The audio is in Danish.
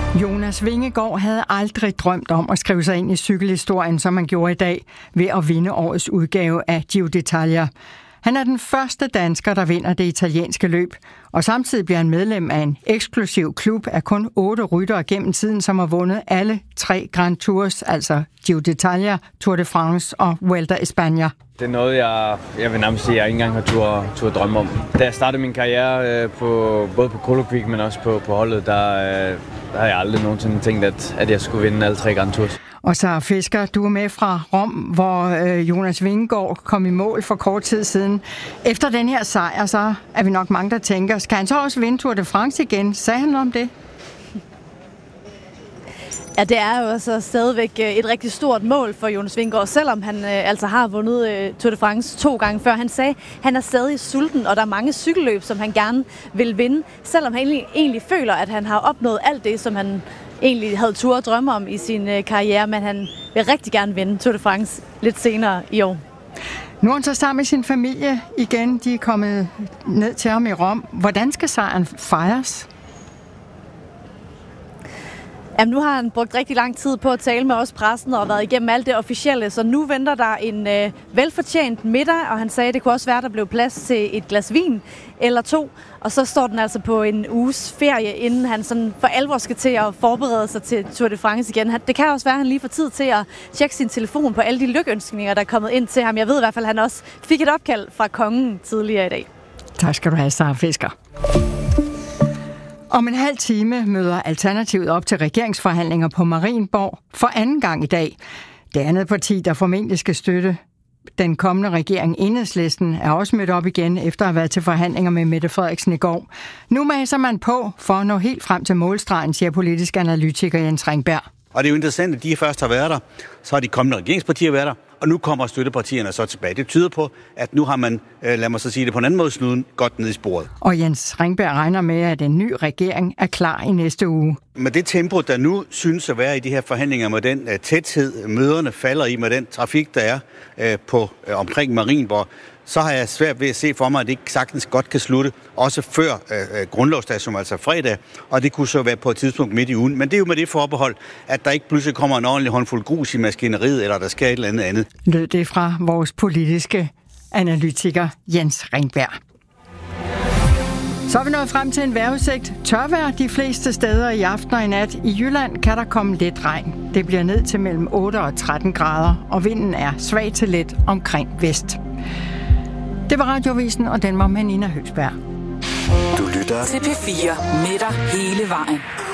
Jonas Vingegaard havde aldrig drømt om at skrive sig ind i cykelhistorien, som han gjorde i dag, ved at vinde årets udgave af Giro d'Italia. Han er den første dansker, der vinder det italienske løb, og samtidig bliver han medlem af en eksklusiv klub af kun 8 ryttere gennem tiden, som har vundet alle 3 Grand Tours, altså Giro d'Italia, Tour de France og Vuelta a España. Det er noget, jeg vil nærmest sige, jeg ikke engang har tur drømme om. Da jeg startede min karriere både på Colorpeak, men også på holdet, der har jeg aldrig nogensinde tænkt, at jeg skulle vinde alle 3 Grand Tours. Og så Fisker, du er med fra Rom, hvor Jonas Vingegaard kom i mål for kort tid siden. Efter den her sejr, så er vi nok mange, der tænker, skal han så også vinde Tour de France igen? Sagde han om det? Ja, det er jo altså stadigvæk et rigtig stort mål for Jonas Vingegaard, selvom han altså har vundet Tour de France 2 gange før. Han sagde, at han er stadig sulten, og der er mange cykelløb, som han gerne vil vinde, selvom han egentlig føler, at han har opnået alt det, som han egentlig havde tur at drømme om i sin karriere, men han vil rigtig gerne vinde Tour de France lidt senere i år. Nu er han så sammen med sin familie igen. De er kommet ned til ham i Rom. Hvordan skal sejren fejres? Jamen, nu har han brugt rigtig lang tid på at tale med os pressen og været igennem alt det officielle, så nu venter der en velfortjent middag, og han sagde, at det kunne også være, at der blev plads til et glas vin eller 2, og så står den altså på en uges ferie, inden han sådan for alvor skal til at forberede sig til Tour de France igen. Det kan også være, at han lige får tid til at tjekke sin telefon på alle de lykønskninger, der er kommet ind til ham. Jeg ved i hvert fald, at han også fik et opkald fra kongen tidligere i dag. Tak skal du have, Sara Fisker. Om en halv time møder Alternativet op til regeringsforhandlinger på Marienborg for anden gang i dag. Det andet parti, der formentlig skal støtte den kommende regering, Enhedslisten, er også mødt op igen efter at have været til forhandlinger med Mette Frederiksen i går. Nu maser man på for at nå helt frem til målstregen, siger politisk analytiker Jens Ringberg. Og det er jo interessant, at de først har været der, så har de kommende regeringspartier været der, og nu kommer støttepartierne så tilbage. Det tyder på, at nu har man, lad mig så sige det på en anden måde, snuden godt ned i sporet. Og Jens Ringberg regner med, at en ny regering er klar i næste uge. Med det tempo, der nu synes at være i de her forhandlinger, med den tæthed, møderne falder i, med den trafik, der er omkring Marienborg, så har jeg svært ved at se for mig, at det ikke sagtens godt kan slutte, også før grundlovsdag, som altså fredag, og det kunne så være på et tidspunkt midt i ugen. Men det er jo med det forbehold, at der ikke pludselig kommer en ordentlig håndfuld grus i maskineriet, eller der sker et eller andet. Lød det fra vores politiske analytiker Jens Ringberg. Så er vi nået frem til en vejrudsigt. Tørvejr de fleste steder i aften og i nat. I Jylland kan der komme lidt regn. Det bliver ned til mellem 8 og 13 grader, og vinden er svag til let omkring vest. Det var Radioavisen, og den var med Nina Høgsberg. Du lytter til P4 med dig hele vejen.